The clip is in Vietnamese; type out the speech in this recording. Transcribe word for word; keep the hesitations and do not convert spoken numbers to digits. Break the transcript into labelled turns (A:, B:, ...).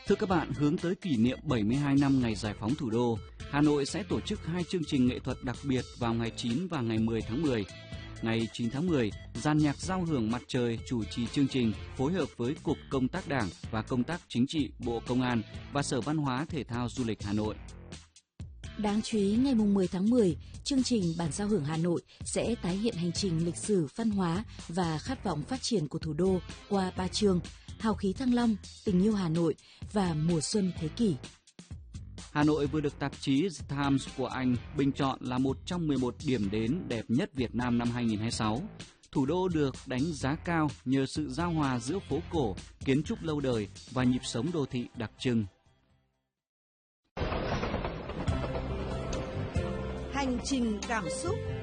A: Thưa các bạn, hướng tới kỷ niệm bảy mươi hai năm ngày giải phóng thủ đô, Hà Nội sẽ tổ chức hai chương trình nghệ thuật đặc biệt vào ngày chín và ngày mười tháng mười. Ngày chín tháng mười, dàn nhạc giao hưởng mặt trời chủ trì chương trình phối hợp với Cục Công tác Đảng và Công tác Chính trị Bộ Công an và Sở Văn hóa Thể thao Du lịch Hà Nội.
B: Đáng chú ý, ngày mười tháng mười, chương trình Bản giao hưởng Hà Nội sẽ tái hiện hành trình lịch sử, văn hóa và khát vọng phát triển của thủ đô qua ba chương: Hào khí Thăng Long, Tình yêu Hà Nội và Mùa xuân thế kỷ.
A: Hà Nội vừa được tạp chí The Times của Anh bình chọn là một trong mười một điểm đến đẹp nhất Việt Nam năm hai không hai sáu. Thủ đô được đánh giá cao nhờ sự giao hòa giữa phố cổ, kiến trúc lâu đời và nhịp sống đô thị đặc trưng.
C: Hành trình cảm xúc.